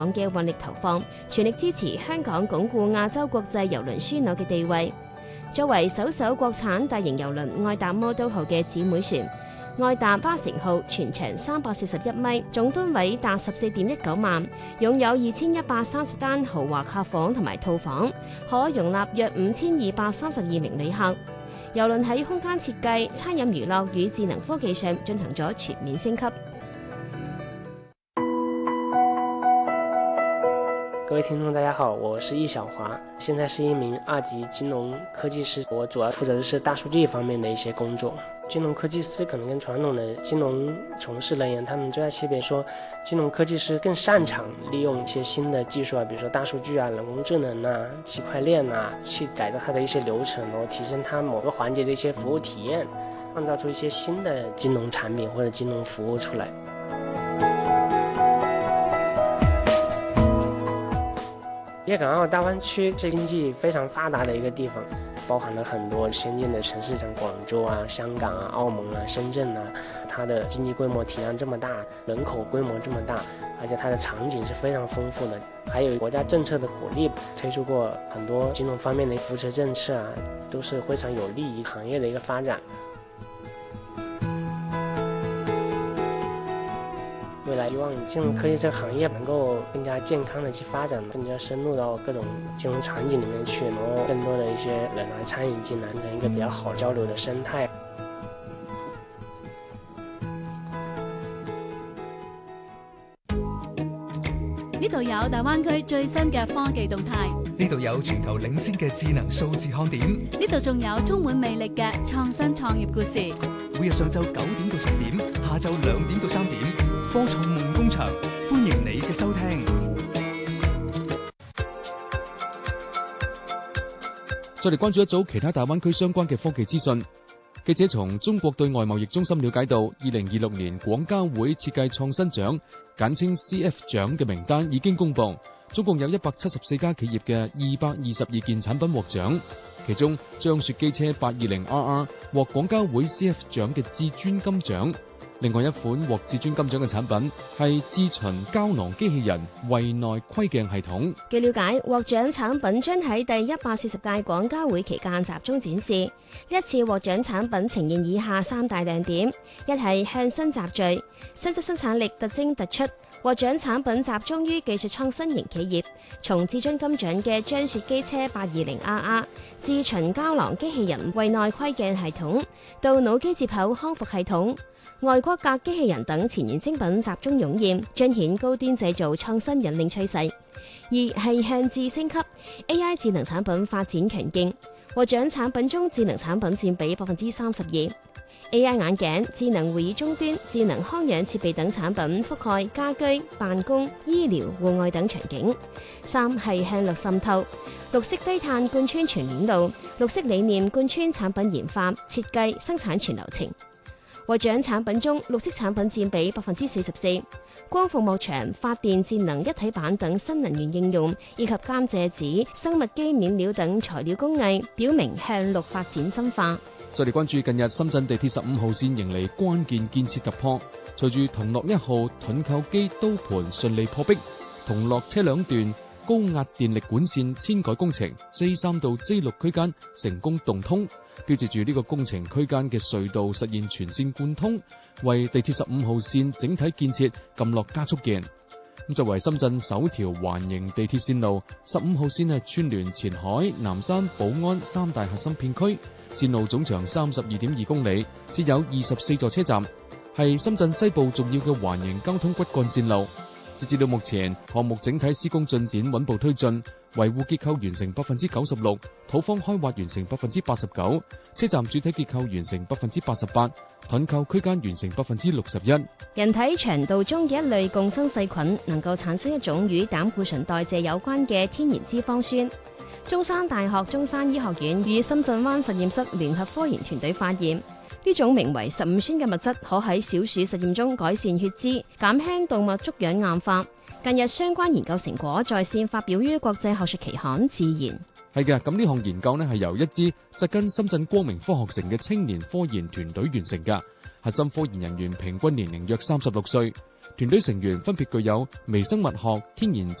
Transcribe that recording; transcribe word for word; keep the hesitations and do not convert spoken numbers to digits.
港嘅運力投放，全力支持香港鞏固亞洲國際郵輪樞紐嘅地位。作為首艘國產大型郵輪愛達魔都號嘅姊妹船，愛達巴城號全長三百四十一米，總噸位達十四點一九萬，擁有二千一百三十間豪華客房同埋套房，可容納約五千二百三十二名旅客。郵輪喺空間設計、餐飲娛樂與智能科技上進行咗全面升級。 各位聽眾大家好，我是易小華，現在是一名二級金融科技師，我主要負責的是大數據方面的一些工作。金融科技師可能跟傳統的金融從事人員，他們最大區別說，金融科技師更擅長利用一些新的技術啊，比如說大數據啊、人工智能啊、區塊鏈啊，去改造它的一些流程，然後提升它某個環節的一些服務體驗，創造出一些新的金融產品或者金融服務出來。粵港澳大灣區是經濟非常發達的一個地方，包含了很多先進的城市，像廣州啊、香港啊、澳門啊、深圳啊，它的經濟規模體量這麼大，人口規模這麼大，而且它的場景是非常豐富的，還有國家政策的鼓勵，推出過很多金融方面的扶持政策啊，都是非常有利於行業的一個發展。未來希望金融科技這個行業能夠更加健康的去發展，更加深入到各種金融場景裡面去，然後更多的一些人來參與進來，形成一個比較好交流的生態。 呢度有大灣區最新嘅科技動態， 呢度有全球領先嘅智能數字看點， 呢度仲有充滿魅力嘅創新創業故事。 每日上晝九點到十點，下晝兩點到三點，科創夢工場，歡迎你嘅收聽。 再嚟關注一組其他大灣區相關嘅科技資訊。記者從中國對外貿易中心了解到，二零二六年廣交會設計創新獎簡稱 C F 獎嘅名單已經公佈，總共有一百七十四家企業嘅二百二十二件產品獲獎，其中張雪機車八二零 R R 獲廣交會 C F 獎嘅至尊金獎。另外一款獲至尊金獎嘅產品係智循膠囊機器人胃內窺鏡系統。 據了解，獲獎產品將喺第一百四十屆廣交會期間集中展示。呢一次獲獎產品呈現以下三大亮點：一係向新集聚，新質生產力特徵突出。獲獎產品集中於技術創新型企業，從至尊金獎嘅張雪機車八二零 R R、智循膠囊機器人胃內窺鏡系統，到腦機接口康復系統、外骨骼機器人等前沿精品集中湧現，彰顯高端製造創新引領趨勢。二係向智升級 ，A I 智能產品發展強勁，獲獎產品中智能產品佔比百分之三十二。A I 眼鏡、智能會議終端、智能康養設備等產品覆蓋家居、辦公、醫療、戶外等場景。三係向綠滲透，綠色低碳貫穿全鏈路，綠色理念貫穿產品研發、設計、生產全流程。獲獎產品中，綠色產品佔比百分之四十四，光伏幕牆、發電節能一體板等新能源應用，以及甘蔗紙、生物基面料等材料工藝，表明向綠發展深化。 再嚟關注近日深圳地鐵十五號線迎嚟關鍵建設突破，隨住同樂一號盾構機刀盤順利破壁，同樂車輛段高壓電力管線遷改工程 J 三到 J 六區間成功動通，標誌住呢個工程區間嘅隧道實現全線貫通，為地鐵十五號線整體建設撳落加速鍵。咁作為深圳首條環形地鐵線路，十五號線係串聯前海、南山、寶安三大核心片區。線路總長三十二點二公里，設有二十四座車站，係深圳西部重要嘅環形交通骨幹線路。截至到目前，項目整體施工進展穩步推進，維護結構完成百分之九十六，土方開挖完成百分之八十九，車站主體結構完成百分之八十八，盾構區間完成百分之六十一。 人體腸道中嘅一類共生細菌，能夠產生一種與膽固醇代謝有關嘅天然脂肪酸。中山大學中山醫學院與深圳灣實驗室聯合科研團隊發現，呢種名為十五酸嘅物質可喺小鼠實驗中改善血脂，減輕動脈粥樣硬化。近日相關研究成果在線發表於國際學術期刊《自然》。 係嘅，咁呢項研究呢係由一支扎根深圳光明科學城嘅青年科研團隊完成㗎。 核心科研人員平均年齡約三十六歲，團隊成員分別具有微生物學、天然